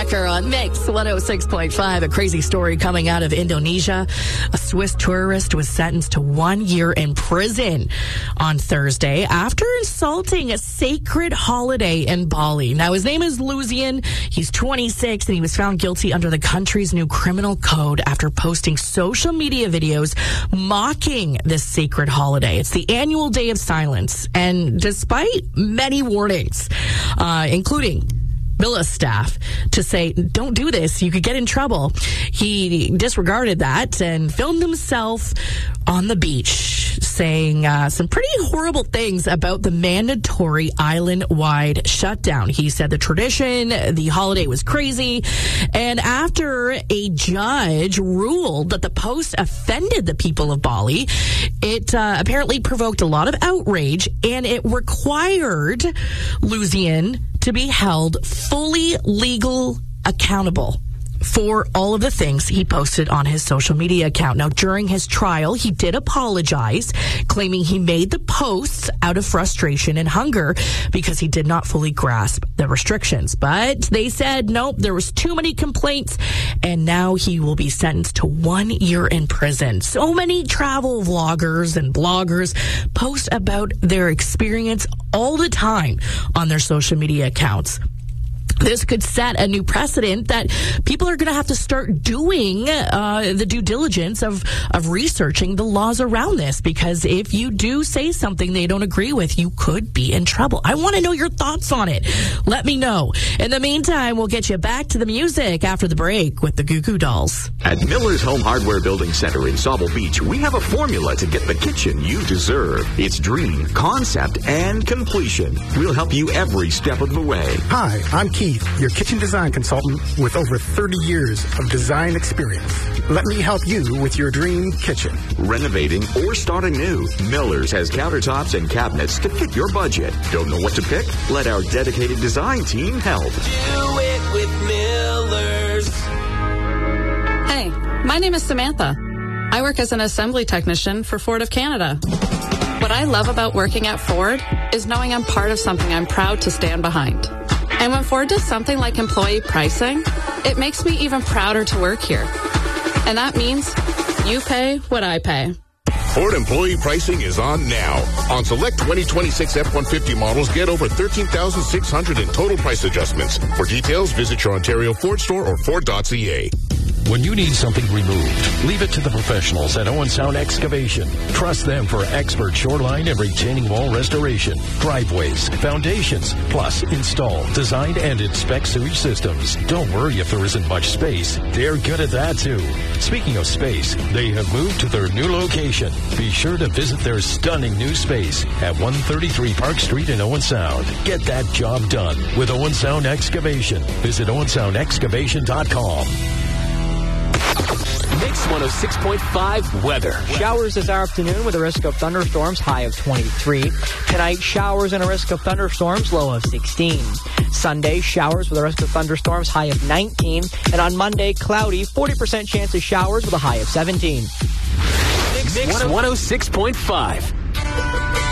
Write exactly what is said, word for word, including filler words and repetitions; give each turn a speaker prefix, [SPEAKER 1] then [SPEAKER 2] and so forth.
[SPEAKER 1] Becker on Mix one oh six point five. A crazy story coming out of Indonesia. A Swiss tourist was sentenced to one year in prison on Thursday after insulting a sacred holiday in Bali. Now, his name is Luzian. He's twenty-six, and he was found guilty under the country's new criminal code after posting social media videos mocking this sacred holiday. It's the annual day of silence, and despite many warnings, uh, including Villa staff to say, don't do this, you could get in trouble, he disregarded that and filmed himself on the beach saying uh, some pretty horrible things about the mandatory island-wide shutdown. He said the tradition, the holiday was crazy, and after a judge ruled that the post offended the people of Bali, it uh, apparently provoked a lot of outrage, and it required Luzian to be held fully legal accountable for all of the things he posted on his social media account. Now, during his trial, he did apologize, claiming he made the posts out of frustration and hunger because he did not fully grasp the restrictions. But they said, nope, there was too many complaints, and now he will be sentenced to one year in prison. So many travel vloggers and bloggers post about their experience all the time on their social media accounts. This could set a new precedent that people are going to have to start doing uh, the due diligence of, of researching the laws around this, because if you do say something they don't agree with, you could be in trouble. I want to know your thoughts on it. Let me know. In the meantime, we'll get you back to the music after the break with the Goo Goo Dolls.
[SPEAKER 2] At Miller's Home Hardware Building Center in Sauble Beach, we have a formula to get the kitchen you deserve. It's dream, concept, and completion. We'll help you every step of the way.
[SPEAKER 3] Hi, I'm Keith, your kitchen design consultant with over thirty years of design experience. Let me help you with your dream kitchen.
[SPEAKER 2] Renovating or starting new, Miller's has countertops and cabinets to fit your budget. Don't know what to pick? Let our dedicated design team help.
[SPEAKER 4] Do it with Miller's.
[SPEAKER 5] Hey, my name is Samantha. I work as an assembly technician for Ford of Canada. What I love about working at Ford is knowing I'm part of something I'm proud to stand behind. And when Ford does something like employee pricing, it makes me even prouder to work here. And that means you pay what I pay.
[SPEAKER 6] Ford employee pricing is on now. On select twenty twenty-six F one fifty models, get over thirteen thousand six hundred in total price adjustments. For details, visit your Ontario Ford store or Ford dot C A.
[SPEAKER 7] When you need something removed, leave it to the professionals at Owen Sound Excavation. Trust them for expert shoreline and retaining wall restoration, driveways, foundations, plus install, design, and inspect sewage systems. Don't worry if there isn't much space. They're good at that, too. Speaking of space, they have moved to their new location. Be sure to visit their stunning new space at one thirty-three Park Street in Owen Sound. Get that job done with Owen Sound Excavation. Visit owen sound excavation dot com.
[SPEAKER 4] Mix one oh six point five weather.
[SPEAKER 8] Showers this afternoon with a risk of thunderstorms, high of twenty-three. Tonight, showers and a risk of thunderstorms, low of sixteen. Sunday, showers with a risk of thunderstorms, high of nineteen. And on Monday, cloudy, forty percent chance of showers with a high of seventeen.
[SPEAKER 4] Mix one oh six point five.